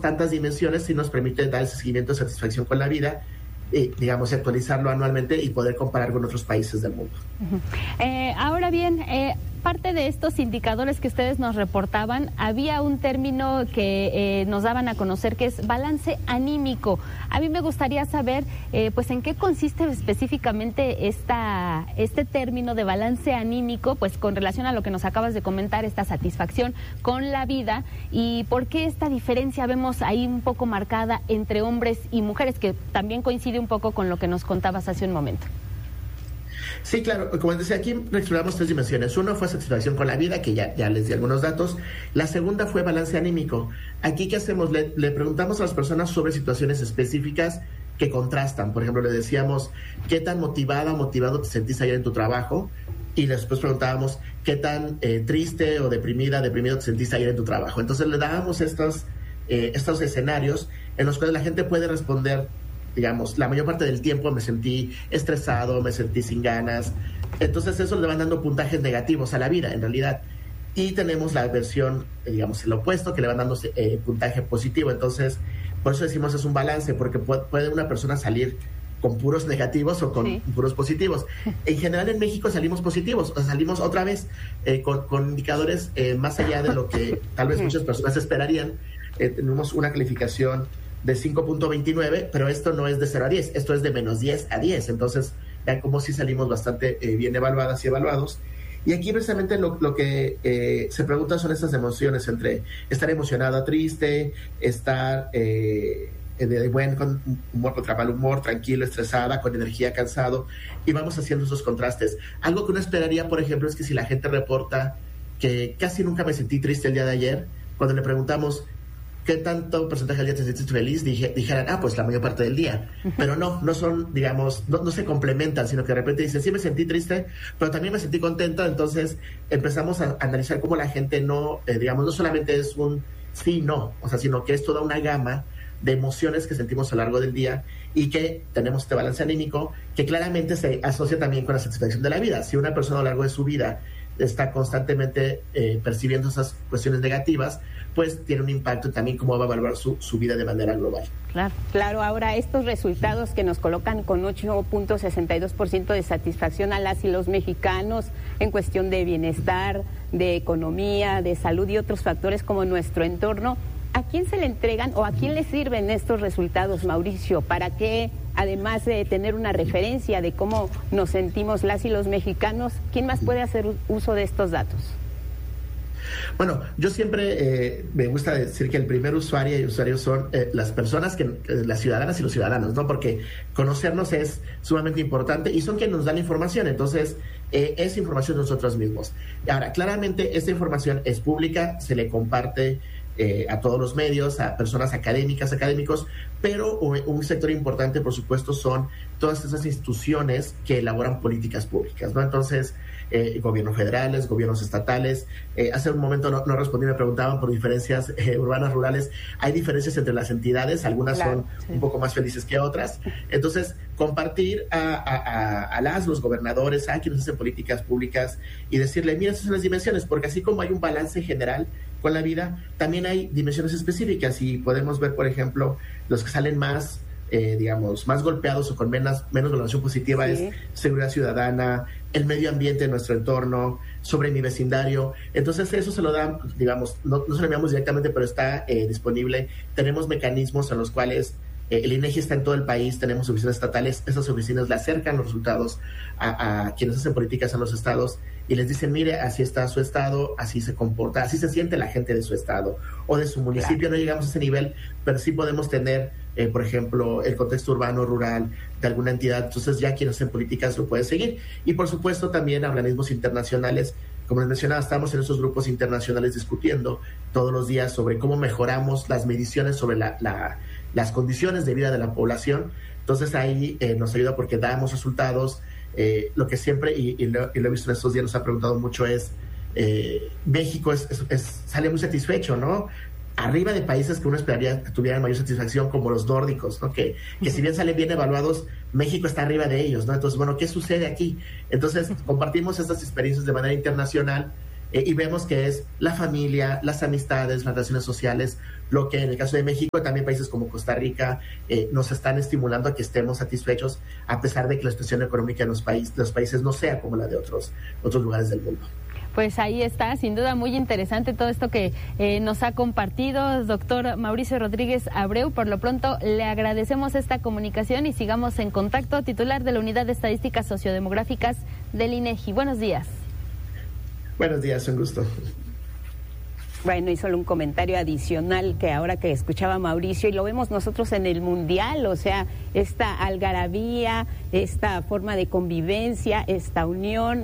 tantas dimensiones sí nos permite dar ese seguimiento de satisfacción con la vida, digamos, actualizarlo anualmente y poder comparar con otros países del mundo. Ahora bien, parte de estos indicadores que ustedes nos reportaban, había un término que nos daban a conocer que es balance anímico. A mí me gustaría saber, pues, en qué consiste específicamente este término de balance anímico, pues, con relación a lo que nos acabas de comentar, esta satisfacción con la vida, y por qué esta diferencia vemos ahí un poco marcada entre hombres y mujeres, que también coincide un poco con lo que nos contabas hace un momento. Sí, claro, como decía, aquí exploramos 3 dimensiones. Uno fue satisfacción con la vida, que ya les di algunos datos. La segunda fue balance anímico. Aquí, ¿qué hacemos? Le preguntamos a las personas sobre situaciones específicas que contrastan. Por ejemplo, le decíamos, ¿qué tan motivada o motivado te sentís ayer en tu trabajo? Y después preguntábamos, ¿qué tan triste o deprimido te sentís ayer en tu trabajo? Entonces le dábamos estos escenarios en los cuales la gente puede responder. Digamos, la mayor parte del tiempo me sentí estresado, me sentí sin ganas. Entonces eso le van dando puntajes negativos a la vida, en realidad. Y tenemos la versión, digamos, el opuesto, que le van dando puntaje positivo. Entonces, por eso decimos es un balance, porque puede una persona salir con puros negativos o con puros positivos. En general en México salimos positivos, o sea, salimos otra vez con indicadores más allá de lo que tal vez muchas personas esperarían. Tenemos una calificación de 5.29, pero esto no es de 0 a 10, esto es de menos 10 a 10, entonces vean cómo sí salimos bastante bien evaluadas y evaluados. Y aquí precisamente lo que se pregunta son estas emociones entre estar emocionada, triste, estar de buen humor, contra mal humor, tranquilo, estresada, con energía, cansado, y vamos haciendo esos contrastes. Algo que uno esperaría, por ejemplo, es que si la gente reporta que casi nunca me sentí triste el día de ayer, cuando le preguntamos ¿qué tanto porcentaje del día te sentiste feliz? Dijeran, pues la mayor parte del día. Pero no son, digamos, no se complementan, sino que de repente dicen, sí me sentí triste, pero también me sentí contenta. Entonces empezamos a analizar cómo la gente no, digamos, no solamente es un sí, no, o sea, sino que es toda una gama de emociones que sentimos a lo largo del día y que tenemos este balance anímico que claramente se asocia también con la satisfacción de la vida. Si una persona a lo largo de su vida está constantemente percibiendo esas cuestiones negativas, pues tiene un impacto también cómo va a evaluar su vida de manera global. Claro, ahora estos resultados que nos colocan con 8.62% de satisfacción a las y los mexicanos en cuestión de bienestar, de economía, de salud y otros factores como nuestro entorno, ¿a quién se le entregan o a quién le sirven estos resultados, Mauricio? ¿Para qué, además de tener una referencia de cómo nos sentimos las y los mexicanos, quién más puede hacer uso de estos datos? Bueno, yo siempre me gusta decir que el primer usuario y usuarios son las personas, las ciudadanas y los ciudadanos, ¿no? Porque conocernos es sumamente importante y son quienes nos dan información, entonces es información de nosotros mismos. Ahora, claramente esta información es pública, se le comparte a todos los medios, a personas académicos, pero un sector importante, por supuesto, son todas esas instituciones que elaboran políticas públicas, ¿no? Entonces, gobiernos federales, gobiernos estatales. Hace un momento no respondí, me preguntaban por diferencias urbanas, rurales. Hay diferencias entre las entidades, algunas son un poco más felices que otras. Entonces, compartir a los gobernadores, a quienes hacen políticas públicas y decirle, mira, esas son las dimensiones, porque así como hay un balance general con la vida, también hay dimensiones específicas y podemos ver, por ejemplo, los que salen más, digamos, más golpeados o con menos valoración positiva es seguridad ciudadana, el medio ambiente de nuestro entorno, sobre mi vecindario. Entonces eso se lo da, digamos, no se lo enviamos directamente, pero está disponible. Tenemos mecanismos en los cuales el INEGI está en todo el país, tenemos oficinas estatales, esas oficinas le acercan los resultados a quienes hacen políticas en los estados y les dicen, mire, así está su estado, así se comporta, así se siente la gente de su estado o de su municipio. No llegamos a ese nivel, pero sí podemos tener, por ejemplo, el contexto urbano, rural de alguna entidad. Entonces ya quienes hacen políticas lo pueden seguir. Y por supuesto también organismos internacionales. Como les mencionaba, estamos en esos grupos internacionales discutiendo todos los días sobre cómo mejoramos las mediciones sobre las condiciones de vida de la población. Entonces ahí nos ayuda porque damos resultados. Lo que siempre, y lo he visto en estos días, nos ha preguntado mucho es, México sale muy satisfecho, ¿no? Arriba de países que uno esperaría que tuvieran mayor satisfacción, como los nórdicos, ¿no? Que si bien salen bien evaluados, México está arriba de ellos, ¿no? Entonces, bueno, ¿qué sucede aquí? Entonces, compartimos estas experiencias de manera internacional y vemos que es la familia, las amistades, las relaciones sociales, lo que en el caso de México, también países como Costa Rica nos están estimulando a que estemos satisfechos a pesar de que la situación económica en los países no sea como la de otros lugares del mundo. Pues ahí está, sin duda muy interesante todo esto que nos ha compartido doctor Mauricio Rodríguez Abreu. Por lo pronto le agradecemos esta comunicación y sigamos en contacto. Titular de la Unidad de Estadísticas Sociodemográficas del INEGI. Buenos días. Buenos días, un gusto. Bueno, y solo un comentario adicional que ahora que escuchaba Mauricio, y lo vemos nosotros en el Mundial, o sea, esta algarabía, esta forma de convivencia, esta unión,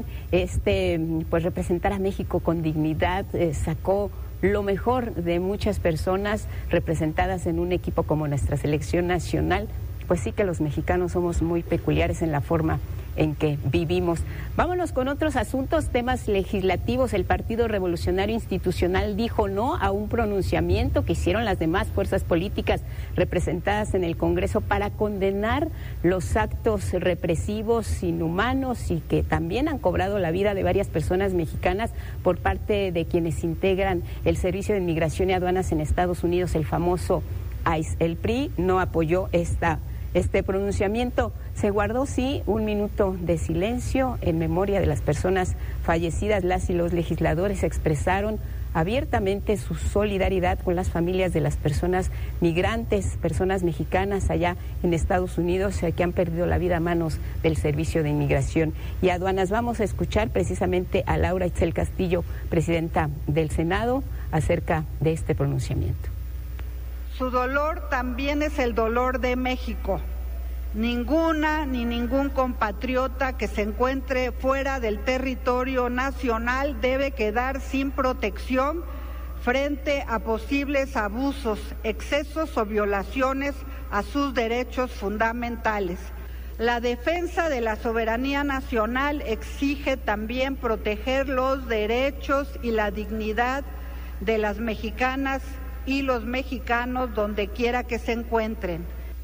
pues representar a México con dignidad, sacó lo mejor de muchas personas representadas en un equipo como nuestra selección nacional. Pues sí que los mexicanos somos muy peculiares en la forma en que vivimos. Vámonos con otros asuntos, temas legislativos. El Partido Revolucionario Institucional dijo no a un pronunciamiento que hicieron las demás fuerzas políticas representadas en el Congreso para condenar los actos represivos, inhumanos y que también han cobrado la vida de varias personas mexicanas por parte de quienes integran el Servicio de Inmigración y Aduanas en Estados Unidos, el famoso ICE. El PRI no apoyó este pronunciamiento. Se guardó, sí, un minuto de silencio en memoria de las personas fallecidas. Las y los legisladores expresaron abiertamente su solidaridad con las familias de las personas migrantes, personas mexicanas allá en Estados Unidos que han perdido la vida a manos del Servicio de Inmigración y Aduanas. Vamos a escuchar precisamente a Laura Itzel Castillo, presidenta del Senado, acerca de este pronunciamiento. Su dolor también es el dolor de México. Ninguna ni ningún compatriota que se encuentre fuera del territorio nacional debe quedar sin protección frente a posibles abusos, excesos o violaciones a sus derechos fundamentales. La defensa de la soberanía nacional exige también proteger los derechos y la dignidad de las mexicanas y los mexicanos donde quiera que se encuentren.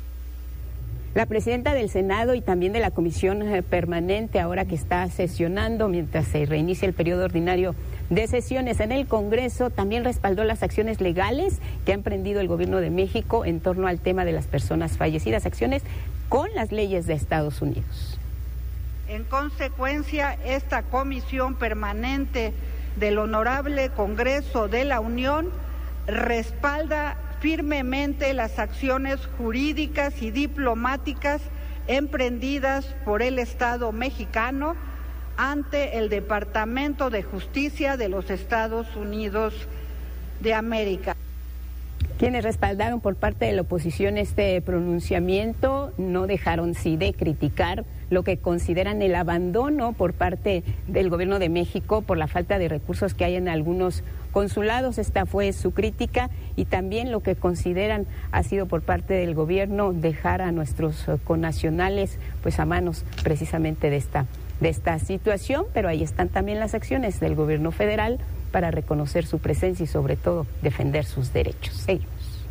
La presidenta del Senado y también de la Comisión Permanente, ahora que está sesionando mientras se reinicia el periodo ordinario de sesiones en el Congreso, también respaldó las acciones legales que ha emprendido el Gobierno de México en torno al tema de las personas fallecidas, acciones con las leyes de Estados Unidos. En consecuencia, esta Comisión Permanente del Honorable Congreso de la Unión respalda firmemente las acciones jurídicas y diplomáticas emprendidas por el Estado mexicano ante el Departamento de Justicia de los Estados Unidos de América. Quienes respaldaron por parte de la oposición este pronunciamiento no dejaron sí de criticar lo que consideran el abandono por parte del Gobierno de México por la falta de recursos que hay en algunos consulados. Esta fue su crítica y también lo que consideran ha sido por parte del gobierno dejar a nuestros connacionales pues a manos precisamente de esta situación, pero ahí están también las acciones del gobierno federal para reconocer su presencia y sobre todo defender sus derechos. Seguimos.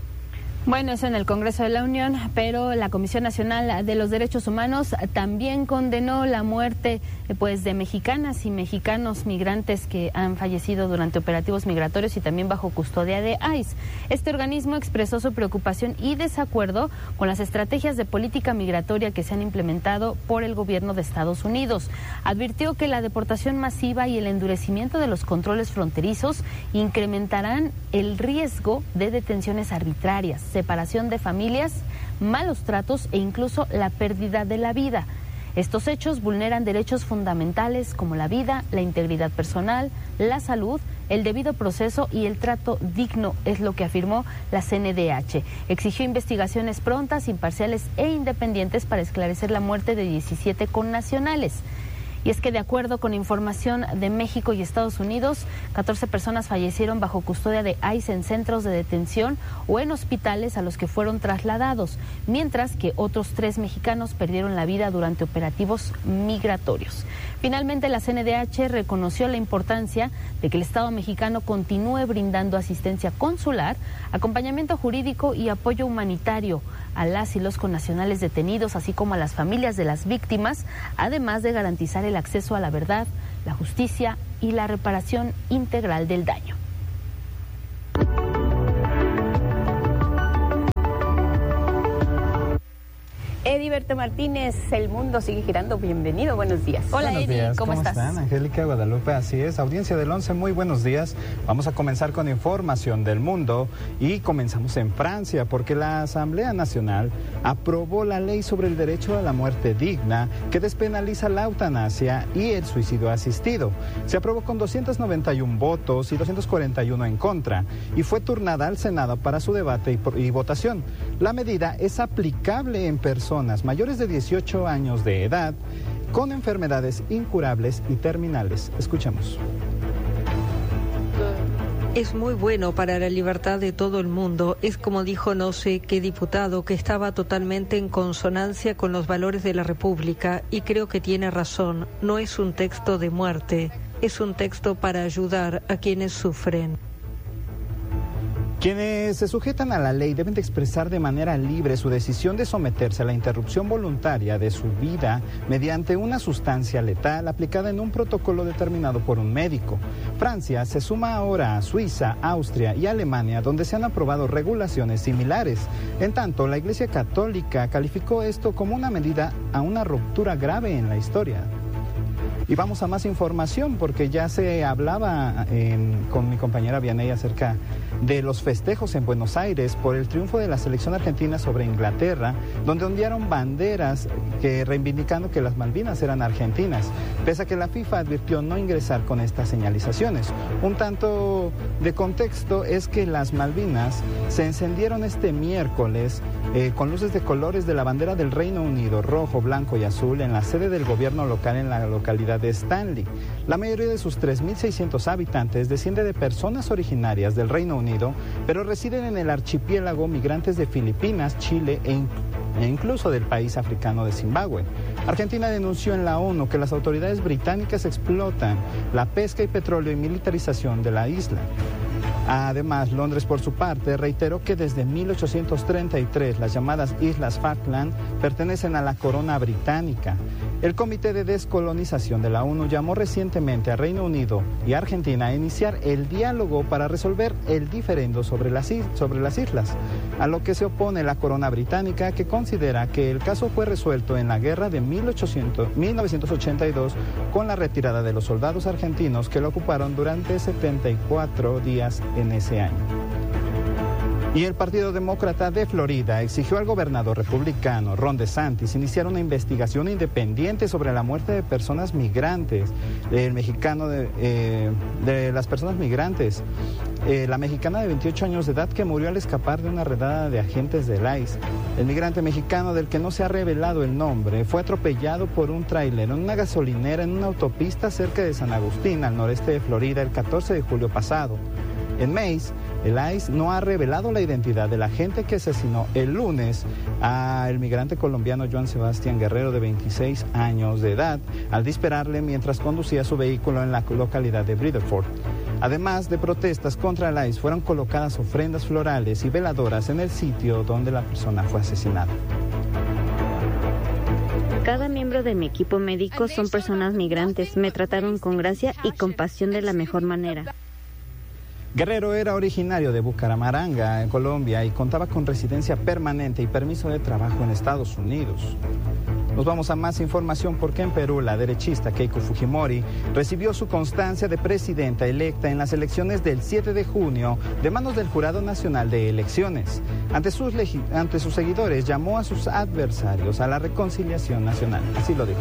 Bueno, eso en el Congreso de la Unión, pero la Comisión Nacional de los Derechos Humanos también condenó la muerte pues de mexicanas y mexicanos migrantes que han fallecido durante operativos migratorios y también bajo custodia de ICE. Este organismo expresó su preocupación y desacuerdo con las estrategias de política migratoria que se han implementado por el gobierno de Estados Unidos. Advirtió que la deportación masiva y el endurecimiento de los controles fronterizos incrementarán el riesgo de detenciones arbitrarias, separación de familias, malos tratos e incluso la pérdida de la vida. Estos hechos vulneran derechos fundamentales como la vida, la integridad personal, la salud, el debido proceso y el trato digno, es lo que afirmó la CNDH. Exigió investigaciones prontas, imparciales e independientes para esclarecer la muerte de 17 connacionales. Y es que de acuerdo con información de México y Estados Unidos, 14 personas fallecieron bajo custodia de ICE en centros de detención o en hospitales a los que fueron trasladados, mientras que otros 3 mexicanos perdieron la vida durante operativos migratorios. Finalmente, la CNDH reconoció la importancia de que el Estado mexicano continúe brindando asistencia consular, acompañamiento jurídico y apoyo humanitario a las y los connacionales detenidos, así como a las familias de las víctimas, además de garantizar el acceso a la verdad, la justicia y la reparación integral del daño. Ediberto Martínez, El Mundo Sigue Girando, bienvenido, buenos días. Hola buenos Edi, días. ¿cómo estás? Están? Angélica, Guadalupe, así es, audiencia del 11, muy buenos días. Vamos a comenzar con información del mundo y comenzamos en Francia porque la Asamblea Nacional aprobó la ley sobre el derecho a la muerte digna que despenaliza la eutanasia y el suicidio asistido. Se aprobó con 291 votos y 241 en contra y fue turnada al Senado para su debate y votación. La medida es aplicable en personas mayores de 18 años de edad con enfermedades incurables y terminales. Escuchemos. Es muy bueno para la libertad de todo el mundo. Es como dijo no sé qué diputado que estaba totalmente en consonancia con los valores de la República y creo que tiene razón. No es un texto de muerte, es un texto para ayudar a quienes sufren. Quienes se sujetan a la ley deben de expresar de manera libre su decisión de someterse a la interrupción voluntaria de su vida mediante una sustancia letal aplicada en un protocolo determinado por un médico. Francia se suma ahora a Suiza, Austria y Alemania, donde se han aprobado regulaciones similares. En tanto, la Iglesia Católica calificó esto como una medida a una ruptura grave en la historia. Y vamos a más información porque ya se hablaba con mi compañera Vianey acerca de los festejos en Buenos Aires por el triunfo de la selección argentina sobre Inglaterra, donde ondearon banderas reivindicando que las Malvinas eran argentinas, pese a que la FIFA advirtió no ingresar con estas señalizaciones. Un tanto de contexto es que las Malvinas se encendieron este miércoles con luces de colores de la bandera del Reino Unido, rojo, blanco y azul, en la sede del gobierno local en la localidad de Stanley. La mayoría de sus 3.600 habitantes desciende de personas originarias del Reino Unido, pero residen en el archipiélago migrantes de Filipinas, Chile e incluso del país africano de Zimbabue. Argentina denunció en la ONU que las autoridades británicas explotan la pesca y petróleo y militarización de la isla. Además, Londres, por su parte, reiteró que desde 1833 las llamadas Islas Falkland pertenecen a la corona británica. El Comité de Descolonización de la ONU llamó recientemente a Reino Unido y Argentina a iniciar el diálogo para resolver el diferendo sobre las islas, a lo que se opone la corona británica, que considera que el caso fue resuelto en la guerra de 1982 con la retirada de los soldados argentinos que lo ocuparon durante 74 días en ese año. Y el Partido Demócrata de Florida exigió al gobernador republicano Ron DeSantis iniciar una investigación independiente sobre la muerte de personas migrantes, de las personas migrantes. La mexicana de 28 años de edad que murió al escapar de una redada de agentes del ICE. El migrante mexicano, del que no se ha revelado el nombre, fue atropellado por un tráiler en una gasolinera en una autopista cerca de San Agustín, al noreste de Florida, el 14 de julio pasado. En Mays, el ICE no ha revelado la identidad del agente que asesinó el lunes al migrante colombiano Joan Sebastián Guerrero, de 26 años de edad, al dispararle mientras conducía su vehículo en la localidad de Bridgeport. Además de protestas contra el ICE, fueron colocadas ofrendas florales y veladoras en el sitio donde la persona fue asesinada. Cada miembro de mi equipo médico son personas migrantes. Me trataron con gracia y compasión de la mejor manera. Guerrero era originario de Bucaramanga, en Colombia, y contaba con residencia permanente y permiso de trabajo en Estados Unidos. Nos vamos a más información porque en Perú la derechista Keiko Fujimori recibió su constancia de presidenta electa en las elecciones del 7 de junio de manos del Jurado Nacional de Elecciones. Ante sus seguidores llamó a sus adversarios a la reconciliación nacional. Así lo dijo.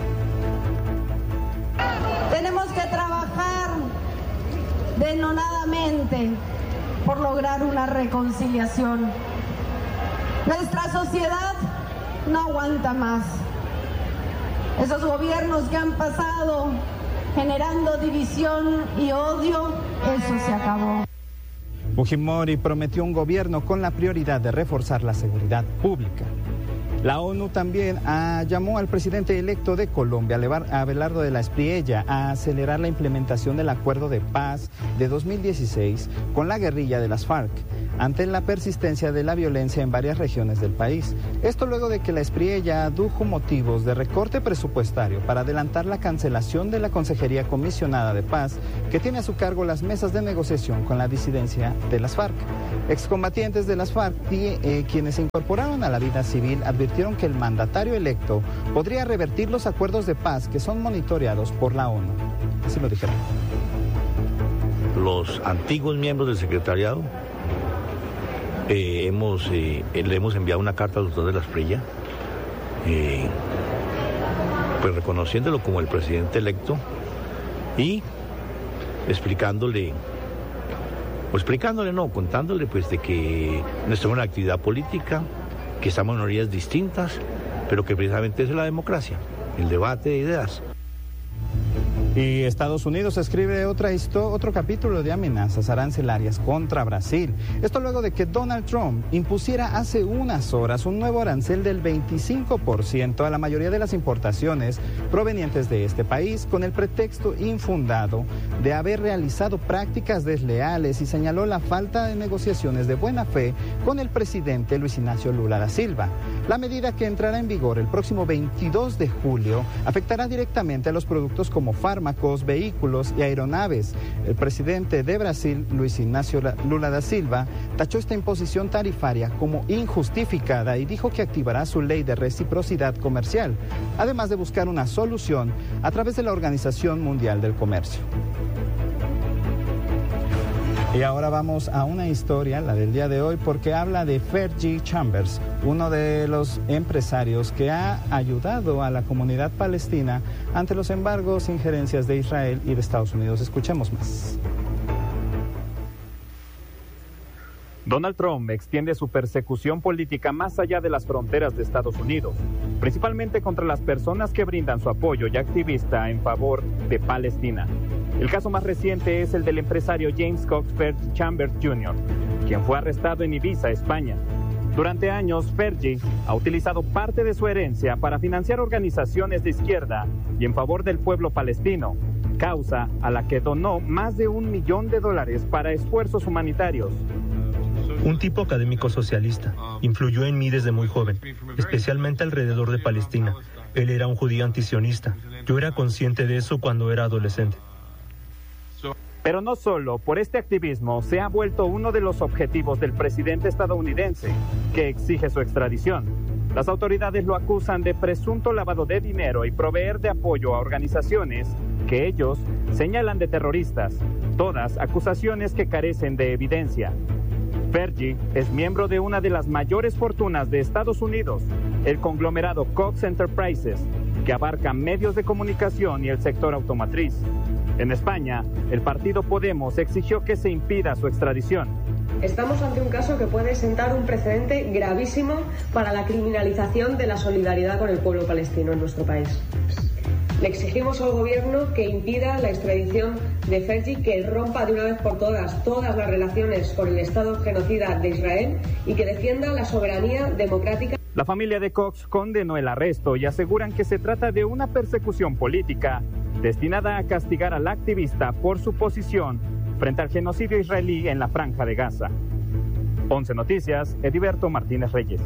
Tenemos que trabajar denodadamente por lograr una reconciliación. Nuestra sociedad no aguanta más. Esos gobiernos que han pasado generando división y odio, eso se acabó. Fujimori prometió un gobierno con la prioridad de reforzar la seguridad pública. La ONU también llamó al presidente electo de Colombia, Abelardo de la Espriella, a acelerar la implementación del acuerdo de paz de 2016 con la guerrilla de las FARC, ante la persistencia de la violencia en varias regiones del país. Esto luego de que la Espriella adujo motivos de recorte presupuestario para adelantar la cancelación de la Consejería Comisionada de Paz, que tiene a su cargo las mesas de negociación con la disidencia de las FARC. Excombatientes de las FARC, quienes se incorporaron a la vida civil, advirtieron que el mandatario electo podría revertir los acuerdos de paz que son monitoreados por la ONU. Así lo dijeron. Los antiguos miembros del secretariado le hemos enviado una carta al doctor de la Espriella, pues reconociéndolo como el presidente electo y contándole pues de que no estamos en una actividad política, que estamos en orillas distintas, pero que precisamente es la democracia, el debate de ideas. Y Estados Unidos escribe otro capítulo de amenazas arancelarias contra Brasil. Esto luego de que Donald Trump impusiera hace unas horas un nuevo arancel del 25% a la mayoría de las importaciones provenientes de este país, con el pretexto infundado de haber realizado prácticas desleales, y señaló la falta de negociaciones de buena fe con el presidente Luis Ignacio Lula da Silva. La medida, que entrará en vigor el próximo 22 de julio, afectará directamente a los productos como fármacos, vehículos y aeronaves. El presidente de Brasil, Luis Ignacio Lula da Silva, tachó esta imposición tarifaria como injustificada y dijo que activará su ley de reciprocidad comercial, además de buscar una solución a través de la Organización Mundial del Comercio. Y ahora vamos a una historia, la del día de hoy, porque habla de Fergie Chambers, uno de los empresarios que ha ayudado a la comunidad palestina ante los embargos e injerencias de Israel y de Estados Unidos. Escuchemos más. Donald Trump extiende su persecución política más allá de las fronteras de Estados Unidos, principalmente contra las personas que brindan su apoyo y activista en favor de Palestina. El caso más reciente es el del empresario James Cox Fergie Chambers Jr., quien fue arrestado en Ibiza, España. Durante años, Fergie ha utilizado parte de su herencia para financiar organizaciones de izquierda y en favor del pueblo palestino, causa a la que donó más de $1 millón para esfuerzos humanitarios. Un tipo académico socialista, influyó en mí desde muy joven, especialmente alrededor de Palestina. Él era un judío antisionista. Yo era consciente de eso cuando era adolescente. Pero no solo por este activismo se ha vuelto uno de los objetivos del presidente estadounidense, que exige su extradición. Las autoridades lo acusan de presunto lavado de dinero y proveer de apoyo a organizaciones que ellos señalan de terroristas, todas acusaciones que carecen de evidencia. Fergie es miembro de una de las mayores fortunas de Estados Unidos, el conglomerado Cox Enterprises, que abarca medios de comunicación y el sector automotriz. En España, el partido Podemos exigió que se impida su extradición. Estamos ante un caso que puede sentar un precedente gravísimo para la criminalización de la solidaridad con el pueblo palestino en nuestro país. Le exigimos al gobierno que impida la extradición de Fergie, que rompa de una vez por todas las relaciones con el Estado genocida de Israel y que defienda la soberanía democrática. La familia de Cox condenó el arresto y aseguran que se trata de una persecución política destinada a castigar al activista por su posición frente al genocidio israelí en la Franja de Gaza. 11 Noticias, Ediberto Martínez Reyes.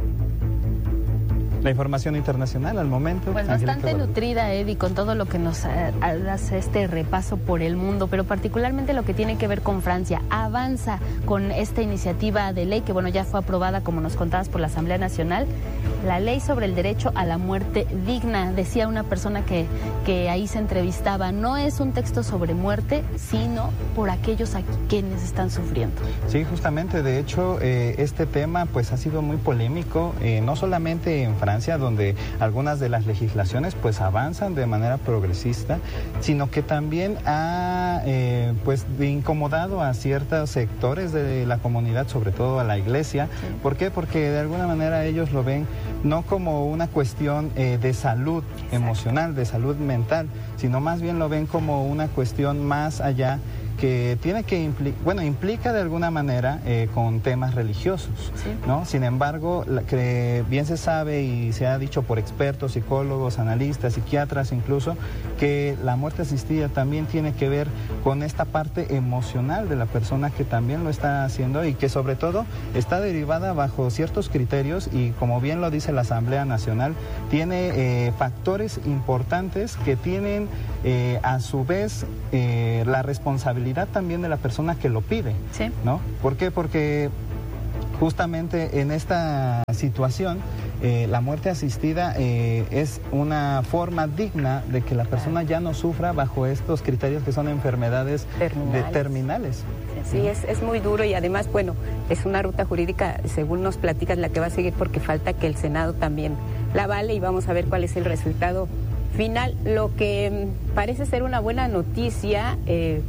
La información internacional al momento. Pues bastante nutrida, Eddie, con todo lo que nos hace este repaso por el mundo, pero particularmente lo que tiene que ver con Francia. Avanza con esta iniciativa de ley que, bueno, ya fue aprobada, como nos contabas, por la Asamblea Nacional, la ley sobre el derecho a la muerte digna. Decía una persona que ahí se entrevistaba, no es un texto sobre muerte, sino por aquellos a quienes están sufriendo. Sí, justamente, de hecho, este tema pues ha sido muy polémico, no solamente en Francia, donde algunas de las legislaciones pues avanzan de manera progresista, sino que también ha pues incomodado a ciertos sectores de la comunidad, sobre todo a la iglesia. Sí. ¿Por qué? Porque de alguna manera ellos lo ven no como una cuestión de salud emocional, de salud mental, sino más bien lo ven como una cuestión más allá, que tiene que implica de alguna manera con temas religiosos, sí, ¿no? Sin embargo, que bien se sabe y se ha dicho por expertos, psicólogos, analistas, psiquiatras incluso, que la muerte asistida también tiene que ver con esta parte emocional de la persona que también lo está haciendo y que sobre todo está derivada bajo ciertos criterios y, como bien lo dice la Asamblea Nacional, tiene factores importantes que tienen a su vez la responsabilidad también de la persona que lo pide, sí, ¿no? ¿Por qué? Porque justamente en esta situación la muerte asistida es una forma digna de que la persona ya no sufra bajo estos criterios que son enfermedades terminales. Sí, es muy duro y además, bueno, es una ruta jurídica, según nos platicas, la que va a seguir porque falta que el Senado también la avale y vamos a ver cuál es el resultado final. Lo que parece ser una buena noticia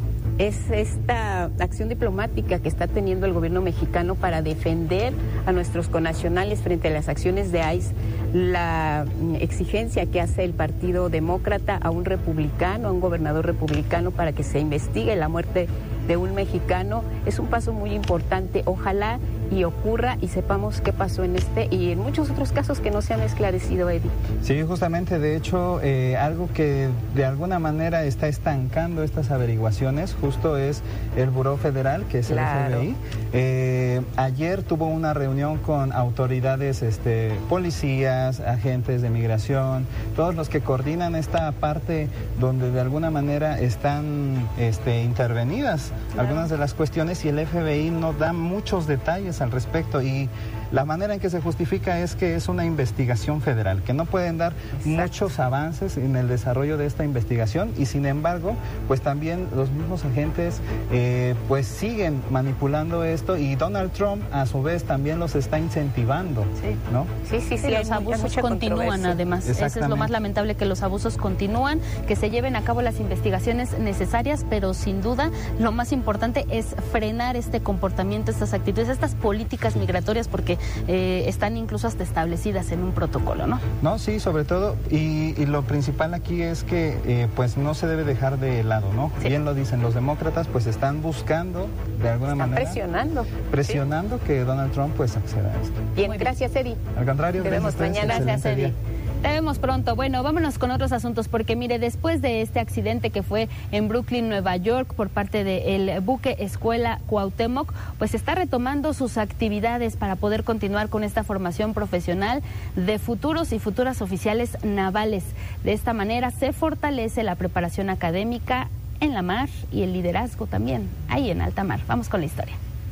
es esta acción diplomática que está teniendo el gobierno mexicano para defender a nuestros connacionales frente a las acciones de ICE. La exigencia que hace el Partido Demócrata a un republicano, a un gobernador republicano, para que se investigue la muerte de un mexicano, es un paso muy importante. Ojalá y ocurra y sepamos qué pasó en este y en muchos otros casos que no se han esclarecido, Eddie. Sí, justamente, de hecho, algo que de alguna manera está estancando estas averiguaciones justo es el Buró Federal, que es claro, el FBI. Ayer tuvo una reunión con autoridades, policías, agentes de migración, todos los que coordinan esta parte donde de alguna manera están intervenidas algunas de las cuestiones y el FBI no da muchos detalles al respecto y la manera en que se justifica es que es una investigación federal, que no pueden dar muchos avances en el desarrollo de esta investigación y sin embargo, pues también los mismos agentes pues siguen manipulando esto y Donald Trump a su vez también los está incentivando, sí, ¿no? Sí, los abusos continúan además, eso es lo más lamentable, que los abusos continúan, que se lleven a cabo las investigaciones necesarias, pero sin duda lo más importante es frenar este comportamiento, estas actitudes, estas políticas migratorias, porque están incluso hasta establecidas en un protocolo, ¿no? No, sí, sobre todo, y lo principal aquí es que pues no se debe dejar de lado, ¿no? Sí. Bien lo dicen los demócratas, pues están buscando de alguna manera presionando sí, que Donald Trump pues acceda a esto. Bien, gracias, Eddie. Al contrario, te vemos mañana. Gracias, Eddie. Te vemos pronto. Bueno, vámonos con otros asuntos, porque mire, después de este accidente que fue en Brooklyn, Nueva York, por parte del buque Escuela Cuauhtémoc, pues está retomando sus actividades para poder continuar con esta formación profesional de futuros y futuras oficiales navales. De esta manera se fortalece la preparación académica en la mar y el liderazgo también ahí en alta mar. Vamos con la historia.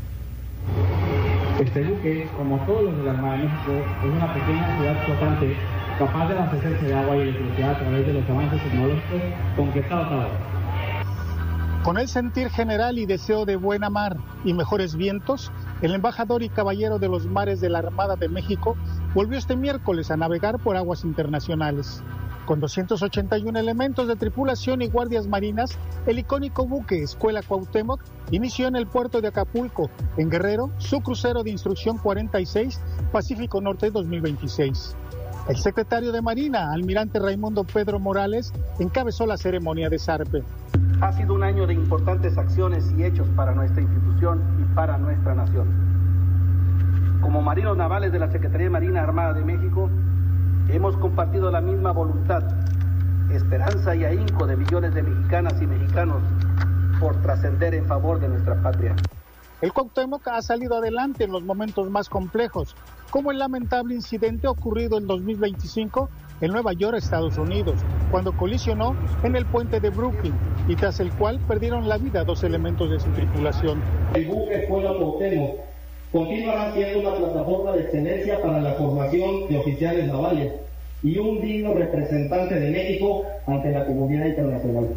Este buque, como todos los de la Armada de México, es una pequeña ciudad flotante capaz de abastecerse de agua y electricidad a través de los avances tecnológicos con que está dotado. Con el sentir general y deseo de buena mar y mejores vientos, el embajador y caballero de los mares de la Armada de México volvió este miércoles a navegar por aguas internacionales. Con 281 elementos de tripulación y guardias marinas, el icónico buque Escuela Cuauhtémoc inició en el puerto de Acapulco, en Guerrero, su crucero de instrucción 46, Pacífico Norte 2026. El secretario de Marina, almirante Raimundo Pedro Morales, encabezó la ceremonia de zarpe. Ha sido un año de importantes acciones y hechos para nuestra institución y para nuestra nación. Como marinos navales de la Secretaría de Marina Armada de México, hemos compartido la misma voluntad, esperanza y ahínco de millones de mexicanas y mexicanos por trascender en favor de nuestra patria. El Cuauhtémoc ha salido adelante en los momentos más complejos, como el lamentable incidente ocurrido en 2025 en Nueva York, Estados Unidos, cuando colisionó en el puente de Brooklyn y tras el cual perdieron la vida 2 elementos de su tripulación. El buque Escuela Cuauhtémoc continuará siendo una plataforma de excelencia para la formación de oficiales navales y un digno representante de México ante la comunidad internacional.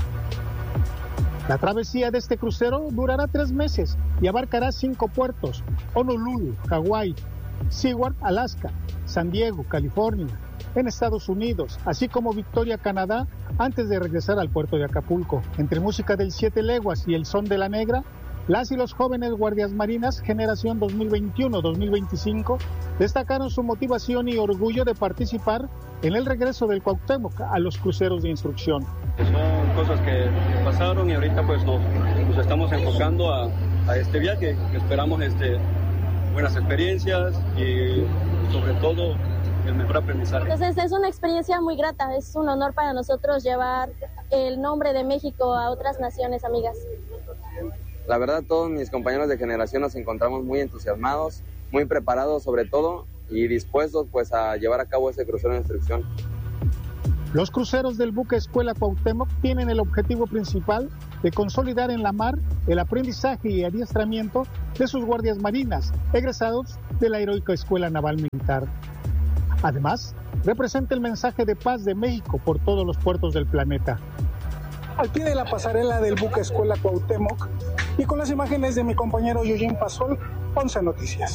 La travesía de este crucero durará 3 meses y abarcará 5 puertos: Honolulu, Hawái, Seward, Alaska, San Diego, California, en Estados Unidos, así como Victoria, Canadá, antes de regresar al puerto de Acapulco. Entre música del 7 leguas y el son de la negra, las y los jóvenes guardias marinas generación 2021-2025 destacaron su motivación y orgullo de participar en el regreso del Cuauhtémoc a los cruceros de instrucción. Son cosas que pasaron y ahorita pues nos estamos enfocando a este viaje, que esperamos buenas experiencias y sobre todo el mejor aprendizaje. Entonces es una experiencia muy grata, es un honor para nosotros llevar el nombre de México a otras naciones amigas. La verdad, todos mis compañeros de generación nos encontramos muy entusiasmados, muy preparados sobre todo y dispuestos pues a llevar a cabo ese crucero de instrucción. Los cruceros del buque Escuela Cuauhtémoc tienen el objetivo principal de consolidar en la mar el aprendizaje y adiestramiento de sus guardias marinas, egresados de la heroica Escuela Naval Militar. Además, representa el mensaje de paz de México por todos los puertos del planeta. Al pie de la pasarela del buque Escuela Cuauhtémoc y con las imágenes de mi compañero Eugene Pasol, 11 Noticias.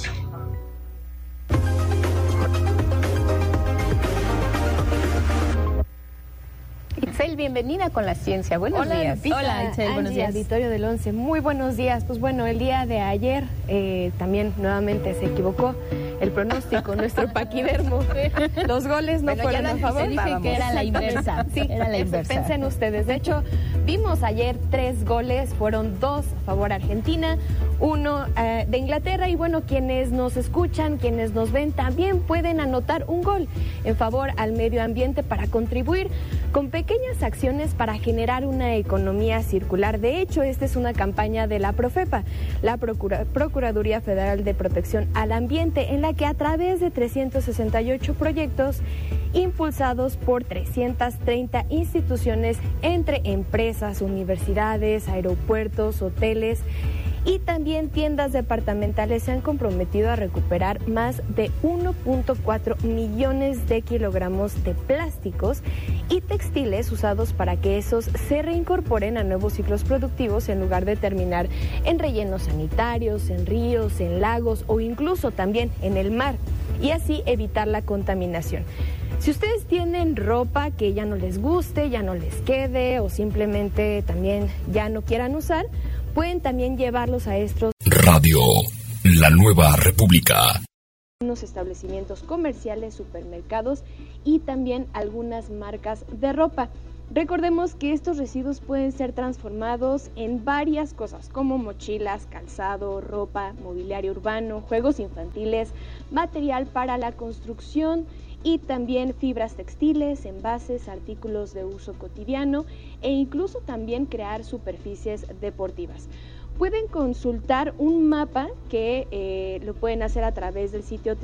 Itzel, bienvenida con la ciencia. Buenos días. Hola, Itzel, buenos días. Auditorio del 11, muy buenos días. Pues bueno, el día de ayer también nuevamente se equivocó el pronóstico, nuestro paquidermo. Los goles no fueron a favor. Dije que era la inversa. Sí, era la inversa. Pensen ustedes. De hecho, vimos ayer 3 goles, fueron 2 a favor Argentina, 1 de Inglaterra, y bueno, quienes nos escuchan, quienes nos ven, también pueden anotar un gol en favor al medio ambiente para contribuir con pequeñas acciones para generar una economía circular. De hecho, esta es una campaña de la Profepa, la Procuraduría Federal de Protección al Ambiente, en la que a través de 368 proyectos impulsados por 330 instituciones entre empresas, universidades, aeropuertos, hoteles y también tiendas departamentales, se han comprometido a recuperar más de 1.4 millones de kilogramos de plásticos y textiles usados para que esos se reincorporen a nuevos ciclos productivos en lugar de terminar en rellenos sanitarios, en ríos, en lagos o incluso también en el mar, y así evitar la contaminación. Si ustedes tienen ropa que ya no les guste, ya no les quede o simplemente también ya no quieran usar, pueden también llevarlos a estos Radio La Nueva República. Unos establecimientos comerciales, supermercados y también algunas marcas de ropa. Recordemos que estos residuos pueden ser transformados en varias cosas, como mochilas, calzado, ropa, mobiliario urbano, juegos infantiles, material para la construcción y también fibras textiles, envases, artículos de uso cotidiano e incluso también crear superficies deportivas. Pueden consultar un mapa que lo pueden hacer a través del sitio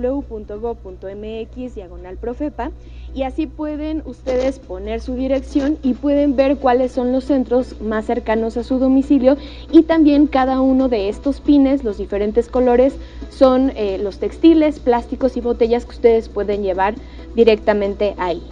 www.go.mx/Profepa, y así pueden ustedes poner su dirección y pueden ver cuáles son los centros más cercanos a su domicilio, y también cada uno de estos pines, los diferentes colores, son los textiles, plásticos y botellas que ustedes pueden llevar directamente ahí.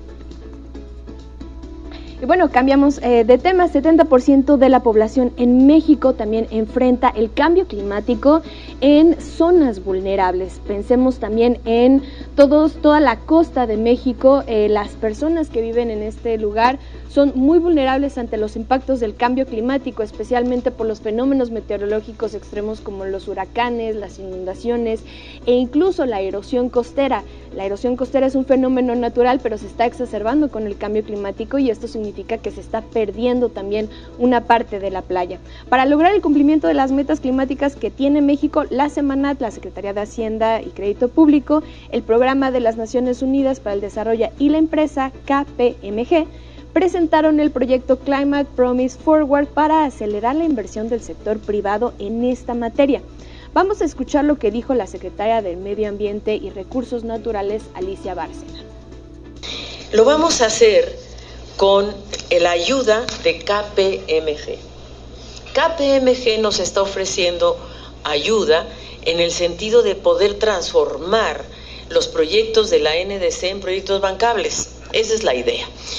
Y bueno, cambiamos de tema. 70% de la población en México también enfrenta el cambio climático en zonas vulnerables. Pensemos también en toda la costa de México. Las personas que viven en este lugar son muy vulnerables ante los impactos del cambio climático, especialmente por los fenómenos meteorológicos extremos como los huracanes, las inundaciones e incluso la erosión costera. La erosión costera es un fenómeno natural, pero se está exacerbando con el cambio climático, y esto significa que se está perdiendo también una parte de la playa. Para lograr el cumplimiento de las metas climáticas que tiene México, la Semanat, la Secretaría de Hacienda y Crédito Público, el Programa de las Naciones Unidas para el Desarrollo y la empresa KPMG presentaron el proyecto Climate Promise Forward para acelerar la inversión del sector privado en esta materia. Vamos a escuchar lo que dijo la secretaria del Medio Ambiente y Recursos Naturales, Alicia Bárcena. Lo vamos a hacer con la ayuda de KPMG. KPMG nos está ofreciendo ayuda en el sentido de poder transformar los proyectos de la NDC en proyectos bancables. Esa es la idea.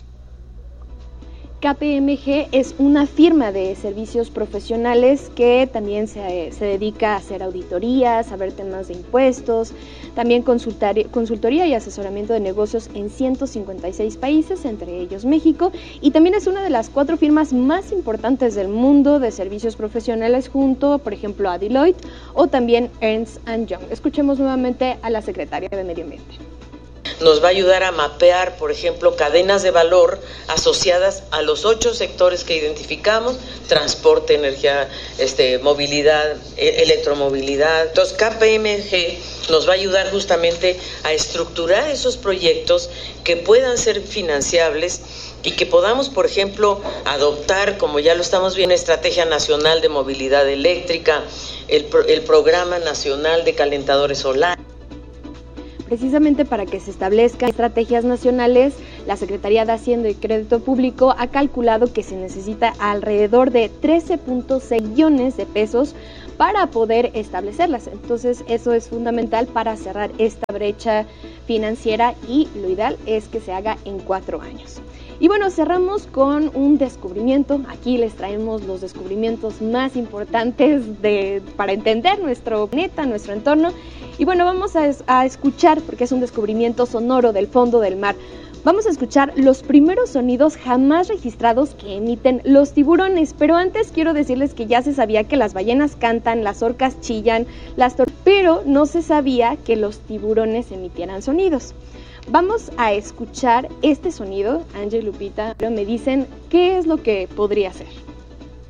KPMG es una firma de servicios profesionales que también se dedica a hacer auditorías, a ver temas de impuestos, también consultoría y asesoramiento de negocios en 156 países, entre ellos México, y también es una de las 4 firmas más importantes del mundo de servicios profesionales, junto, por ejemplo, a Deloitte o también Ernst & Young. Escuchemos nuevamente a la secretaria de Medio Ambiente. nos va a ayudar a mapear, por ejemplo, cadenas de valor asociadas a los 8 sectores que identificamos: transporte, energía, movilidad, electromovilidad. Entonces, KPMG nos va a ayudar justamente a estructurar esos proyectos que puedan ser financiables y que podamos, por ejemplo, adoptar, como ya lo estamos viendo, Estrategia Nacional de Movilidad Eléctrica, el Programa Nacional de Calentadores Solares. Precisamente para que se establezcan estrategias nacionales, la Secretaría de Hacienda y Crédito Público ha calculado que se necesita alrededor de 13.6 billones de pesos para poder establecerlas. Entonces, eso es fundamental para cerrar esta brecha financiera y lo ideal es que se haga en 4 años. Y bueno, cerramos con un descubrimiento. Aquí les traemos los descubrimientos más importantes para entender nuestro planeta, nuestro entorno. Y bueno, vamos a escuchar, porque es un descubrimiento sonoro del fondo del mar. Vamos a escuchar los primeros sonidos jamás registrados que emiten los tiburones. Pero antes quiero decirles que ya se sabía que las ballenas cantan, las orcas chillan, pero no se sabía que los tiburones emitieran sonidos. Vamos a escuchar este sonido. Ángel, Lupita, me dicen qué es lo que podría ser.